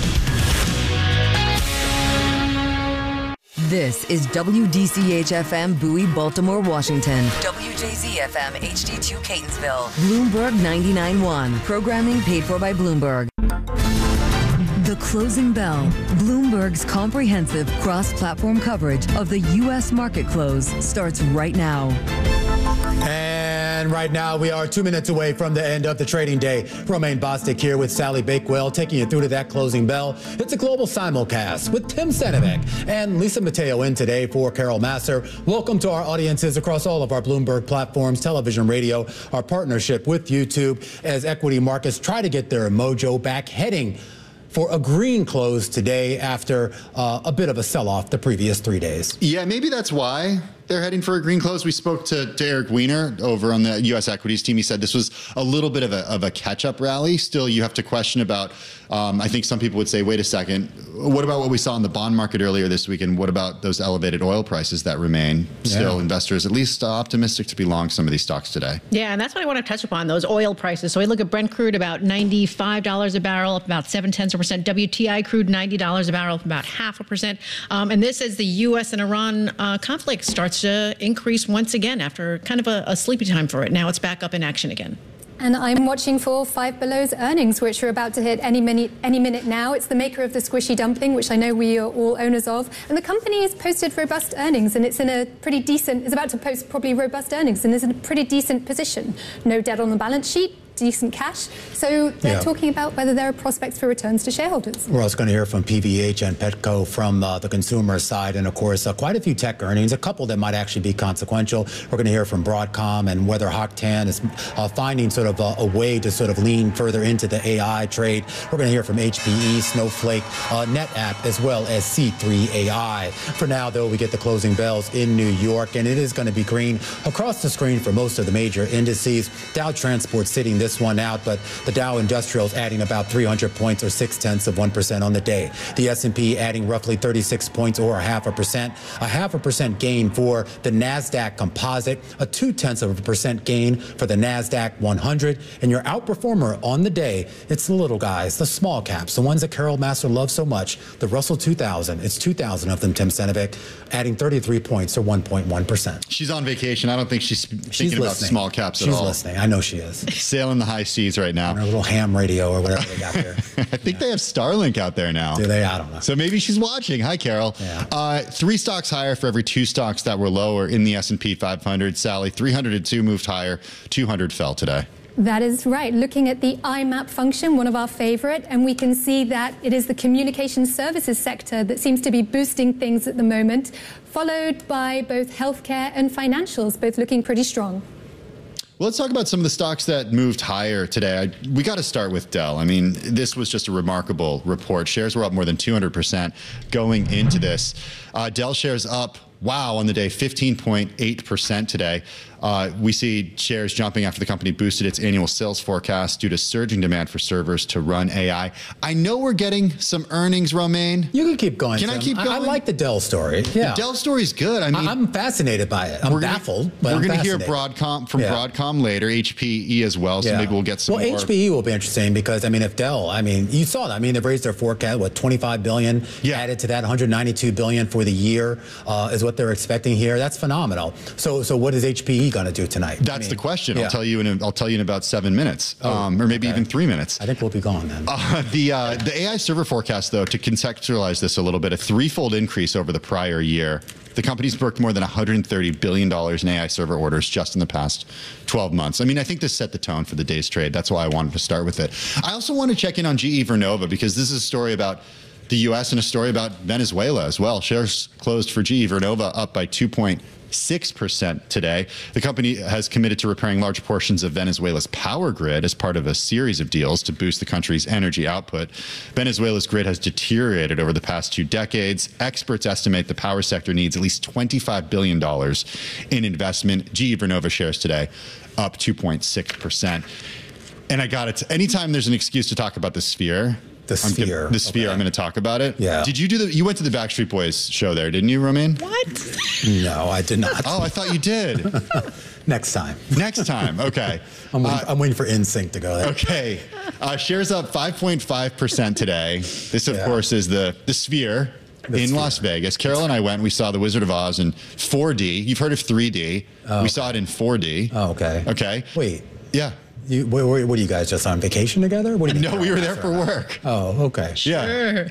This is WDCH-FM Bowie, Baltimore, Washington. WJZ-FM HD2 Catonsville. Bloomberg 99.1. Programming paid for by Bloomberg. The Closing Bell, Bloomberg's comprehensive cross-platform coverage of the U.S. market close, starts right now. And right now, we are 2 minutes away from the end of the trading day. Romaine Bostic here with Sally Bakewell, taking you through to that closing bell. It's a global simulcast with Tim Senevic and Lisa Mateo in today for Carol Masser. Welcome to our audiences across all of our Bloomberg platforms, television, radio, our partnership with YouTube as equity markets try to get their mojo back, heading for a green close today after a bit of a sell-off the previous 3 days. Yeah, maybe that's why they're heading for a green close. We spoke to Eric Weiner over on the U.S. equities team. He said this was a little bit of a catch-up rally. Still, you have to question about, I think some people would say, wait a second, what about what we saw in the bond market earlier this week? And what about those elevated oil prices that remain? Still, investors at least optimistic to be long some of these stocks today. Yeah, and that's what I want to touch upon, those oil prices. So we look at Brent crude, about $95 a barrel, up about 0.7%. WTI crude, $90 a barrel, up about 0.5%. And this as the U.S. and Iran conflict starts to increase once again after kind of a sleepy time for it. Now it's back up in action again. And I'm watching for Five Below's earnings, which are about to hit any minute now. It's the maker of the Squishy Dumpling, which I know we are all owners of. And the company has posted robust earnings, and it's in a pretty decent, it's about to post probably robust earnings, and is in a pretty decent position. No debt on the balance sheet, decent cash. So they're talking about whether there are prospects for returns to shareholders. We're also going to hear from PVH and Petco from the consumer side, and of course quite a few tech earnings, a couple that might actually be consequential. We're going to hear from Broadcom and whether Hock Tan is finding sort of a way to sort of lean further into the AI trade. We're going to hear from HPE, Snowflake, NetApp, as well as C3 AI. For now, though, we get the closing bells in New York, and it is going to be green across the screen for most of the major indices. Dow Transport sitting this this one out, but the Dow Industrials adding about 300 points or 0.6% on the day. The S&P adding roughly 36 points or 0.5%. Gain for the NASDAQ Composite, a 0.2% gain for the NASDAQ 100. And your outperformer on the day, it's the little guys, the small caps, the ones that Carol Master loves so much, the Russell 2000. It's 2,000 of them, Tim Senevic, adding 33 points or 1.1%. She's on vacation. I don't think she's thinking about small caps at all. She's listening. I know she is. Sailing the high seas right now. On her little ham radio or whatever they got there. I think they have Starlink out there now. Do they? I don't know. So maybe she's watching. Hi, Carol. Yeah. 3 stocks higher for every 2 stocks that were lower in the S&P 500. Sally, 302 moved higher, 200 fell today. That is right. Looking at the IMAP function, one of our favorite, and we can see that it is the communication services sector that seems to be boosting things at the moment, followed by both healthcare and financials, both looking pretty strong. Well, let's talk about some of the stocks that moved higher today. We got to start with Dell. I mean, this was just a remarkable report. Shares were up more than 200% going into this. Dell shares up, wow, on the day, 15.8% today. We see shares jumping after the company boosted its annual sales forecast due to surging demand for servers to run AI. I know we're getting some earnings, Romaine. You can keep going. Can I keep going? I like the Dell story. Yeah. The Dell story is good. I mean, I'm fascinated by it. I'm baffled, but we're going to hear Broadcom Broadcom later, HPE as well, so maybe we'll get some more. HPE will be interesting because, I mean, if Dell, I mean, you saw that. I mean, they've raised their forecast, what, $25 billion? Added to that, $192 billion for the year is what they're expecting here. That's phenomenal. So what is HPE going to do tonight? That's the question. I'll tell you in about 7 minutes, or maybe even 3 minutes. I think we'll be gone then. The AI server forecast, though, to contextualize this a little bit, a 3-fold increase over the prior year. The company's booked more than $130 billion in AI server orders just in the past 12 months. I mean, I think this set the tone for the day's trade. That's why I wanted to start with it. I also want to check in on GE Vernova because this is a story about the U.S. and a story about Venezuela as well. Shares closed for GE Vernova up by 2.6% today. The company has committed to repairing large portions of Venezuela's power grid as part of a series of deals to boost the country's energy output. Venezuela's grid has deteriorated over the past 2 decades. Experts estimate the power sector needs at least $25 billion in investment. GE Vernova shares today up 2.6%. And I got it. Anytime there's an excuse to talk about the Sphere, I'm going to talk about it. Yeah. Did you you went to the Backstreet Boys show there, didn't you, Romaine? What? No, I did not. Oh, I thought you did. Next time. Next time. Okay. I'm waiting for NSYNC to go there. Okay. Shares up 5.5% today. This, of course, is the Sphere in Las Vegas. Carol and I went. We saw The Wizard of Oz in 4D. You've heard of 3D. We saw it in 4D. Oh, okay. Okay. Wait. Yeah. What are you guys just on vacation together? What do you No, we were there for work. Oh, okay. Yeah.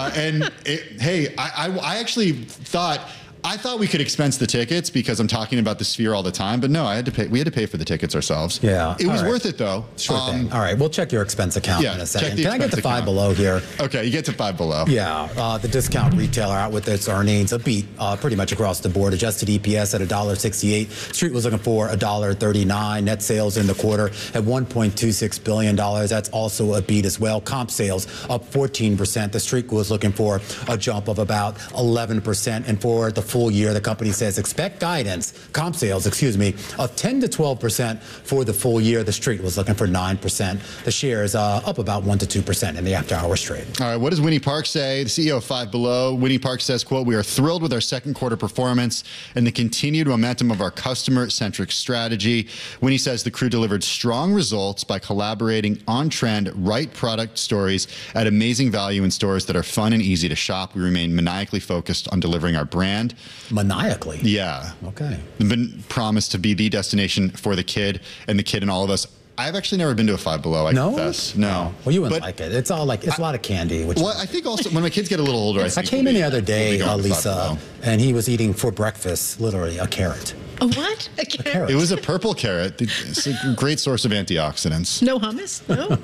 Hey, I actually thought we could expense the tickets because I'm talking about the Sphere all the time, but no, we had to pay for the tickets ourselves. Yeah. It was worth it though. Sure thing. All right, we'll check your expense account in a second. Can I get to Five Below here? Okay, you get to Five Below. Yeah, the discount retailer out with its earnings, a beat pretty much across the board. Adjusted EPS at $1.68. Street was looking for $1.39. Net sales in the quarter at $1.26 billion. That's also a beat as well. Comp sales up 14%. The Street was looking for a jump of about 11%. And for the full year, the company says expect comp sales, of 10 to 12% for the full year. The Street was looking for 9%. The shares up about 1 to 2% in the after-hours trade. All right, what does Winnie Park say? The CEO of Five Below. Winnie Park says, quote, "We are thrilled with our second quarter performance and the continued momentum of our customer-centric strategy." Winnie says the crew delivered strong results by collaborating on trend, right product stories at amazing value in stores that are fun and easy to shop. We remain maniacally focused on delivering our brand. Maniacally? Yeah. Okay. We've been promised to be the destination for the kid and all of us. I've actually never been to a Five Below. I confess. No. Well, you wouldn't like it. It's all like, it's a lot of candy. Which I think also when my kids get a little older, I came in the other day, Lisa, and he was eating for breakfast, literally a carrot. A what? A carrot? It was a purple carrot. It's a great source of antioxidants. No hummus? No?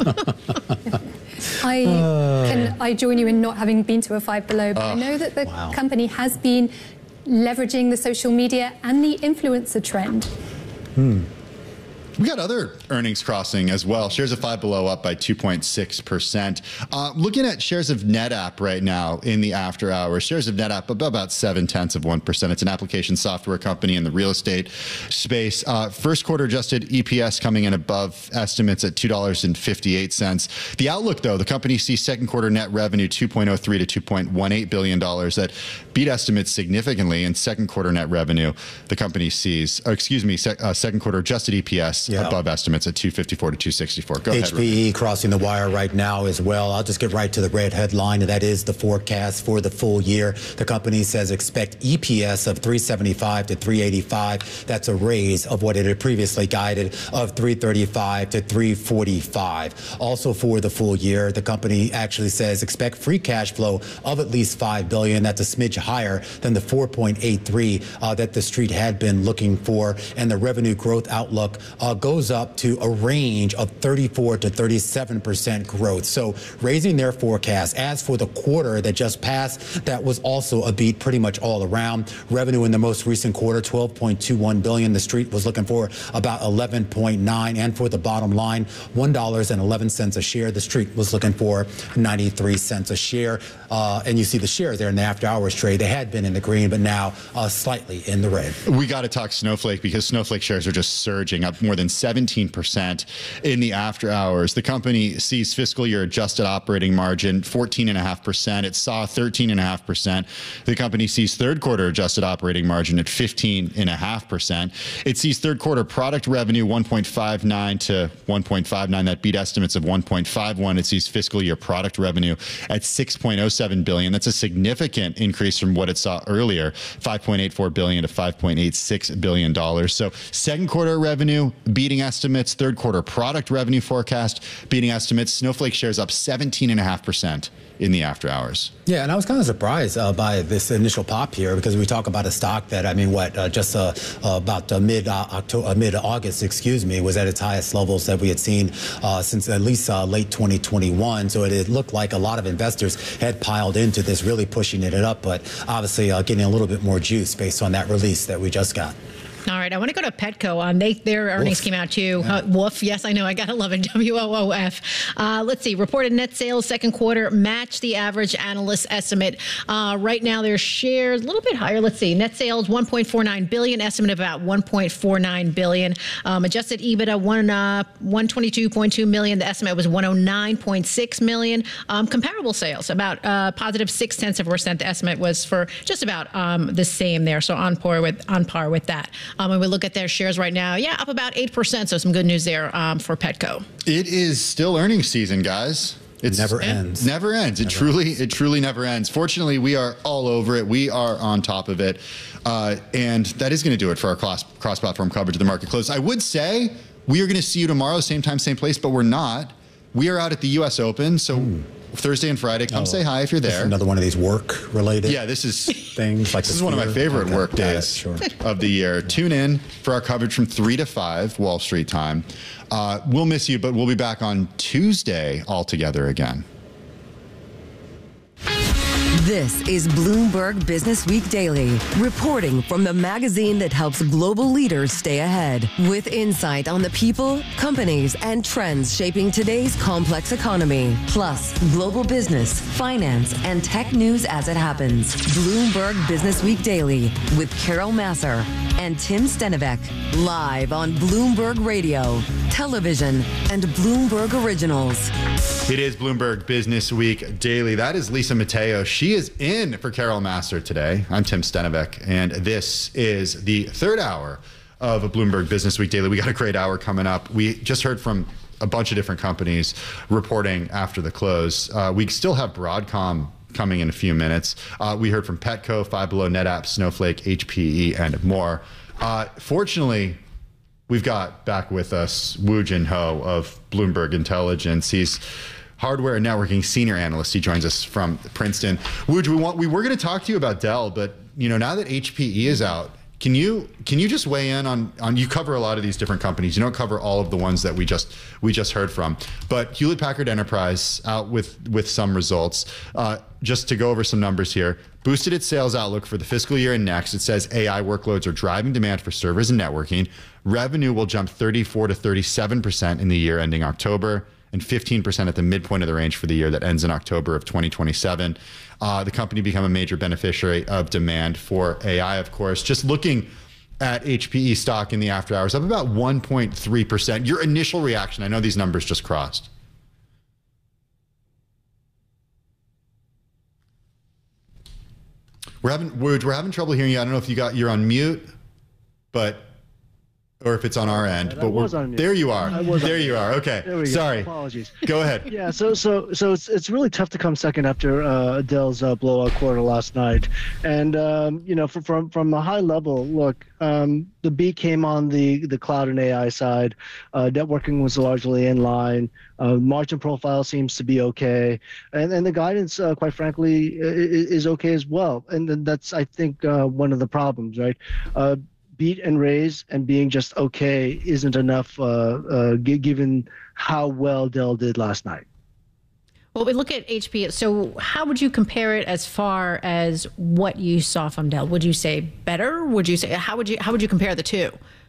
Can I join you in not having been to a Five Below? But I know that the company has been leveraging the social media and the influencer trend. We got other earnings crossing as well. Shares of Five Below up by 2.6%. Looking at shares of NetApp right now in the after hours, shares of NetApp about 0.7%. It's an application software company in the real estate space. First quarter adjusted EPS coming in above estimates at $2.58. The outlook, though, the company sees second quarter net revenue $2.03 to $2.18 billion. That beat estimates significantly. In second quarter net revenue, the company sees, second quarter adjusted EPS above estimates at $2.54 to $2.64. Go ahead. HPE crossing the wire right now as well. I'll just get right to the red headline, and that is the forecast for the full year. The company says expect EPS of $3.75 to $3.85. That's a raise of what it had previously guided of $3.35 to $3.45. Also for the full year, the company actually says expect free cash flow of at least $5 billion. That's a smidge higher than the 4.83 that the street had been looking for, and the revenue growth outlook goes up to a range of 34 to 37% growth. So raising their forecast. As for the quarter that just passed, that was also a beat pretty much all around. Revenue in the most recent quarter, $12.21 billion. The street was looking for about 11.9, and for the bottom line, $1.11 a share. The street was looking for 93 cents a share. And you see the shares there in the after hours trade. They had been in the green, but now slightly in the red. We got to talk Snowflake, because Snowflake shares are just surging up more than 17% in the after hours. The company sees fiscal year adjusted operating margin 14.5%. It saw 13.5%. The company sees third quarter adjusted operating margin at 15.5%. It sees third quarter product revenue 1.59 to 1.59. That beat estimates of 1.51. It sees fiscal year product revenue at $6.07 billion. That's a significant increase from what it saw earlier, $5.84 billion to $5.86 billion. So second quarter revenue beating estimates, third quarter product revenue forecast beating estimates. Snowflake shares up 17.5% in the after hours. Yeah, and I was kind of surprised by this initial pop here, because we talk about a stock that, just about mid-August, was at its highest levels that we had seen since at least late 2021. So it looked like a lot of investors had piled into this, really pushing it up, but obviously getting a little bit more juice based on that release that we just got. All right, I want to go to Petco. Their earnings came out too. Yeah. Woof. Yes, I know. I got to love it. WOOF. Let's see. Reported net sales second quarter matched the average analyst estimate. Right now, their shares a little bit higher. Let's see. Net sales $1.49 billion. Estimate of about $1.49 billion. Adjusted EBITDA $122.2 million. The estimate was $109.6 million. Comparable sales about positive 0.6%. The estimate was for just about the same there. So on par with that. When we look at their shares right now, up about 8%. So some good news there for Petco. It is still earnings season, guys. It never ends. Never ends. It truly never ends. Fortunately, we are all over it. We are on top of it. And that is going to do it for our cross-platform coverage of the market close. I would say we are going to see you tomorrow, same time, same place, but we're not. We are out at the U.S. Open, so Thursday and Friday. Come say hi if you're there. Another one of these work-related this is things. Like this is one of my favorite work days of the year. Tune in for our coverage from 3 to 5 Wall Street time. We'll miss you, but we'll be back on Tuesday all together again. This is Bloomberg Business Week Daily, reporting from the magazine that helps global leaders stay ahead, with insight on the people, companies, and trends shaping today's complex economy, plus global business, finance, and tech news as it happens. Bloomberg Business Week Daily with Carol Massar and Tim Stenivek, live on Bloomberg Radio, television, and Bloomberg Originals. It is Bloomberg Business Week Daily. That is Lisa Mateo. She is in for Carol Massar today. I'm Tim Stenivek, and this is the third hour of a Bloomberg Business Week Daily. We got a great hour coming up. We just heard from a bunch of different companies reporting after the close. We still have Broadcom coming in a few minutes. We heard from Petco, Five Below, NetApp, Snowflake, HPE, and more. Fortunately, we've got back with us Woo Jin Ho of Bloomberg Intelligence. He's hardware and networking senior analyst. He joins us from Princeton. Wooj, we were going to talk to you about Dell, but now that HPE is out, Can you just weigh in on you cover a lot of these different companies. You don't cover all of the ones that we just heard from. But Hewlett Packard Enterprise out with some results. Just to go over some numbers here. Boosted its sales outlook for the fiscal year and next. It says AI workloads are driving demand for servers and networking. Revenue will jump 34 to 37% in the year ending October, and 15% at the midpoint of the range for the year that ends in October of 2027. The company become a major beneficiary of demand for AI, of course. Just looking at HPE stock in the after hours, up about 1.3%. Your initial reaction? I know these numbers just crossed. We're having trouble hearing you. I don't know if you're on mute, or if it's on our end, there you are. There you are. Okay. There we go. Sorry. Apologies. Go ahead. Yeah. So it's really tough to come second after Dell's blowout quarter last night, and from a high level, look, the beat came on the cloud and AI side. Networking was largely in line. Margin profile seems to be okay, and the guidance, quite frankly, is okay as well. And that's, I think, one of the problems, right? Beat and raise and being just okay isn't enough given how well Dell did last night. Well, we look at HP. So how would you compare it as far as what you saw from Dell? Would you say better? Would you say how would you compare the two?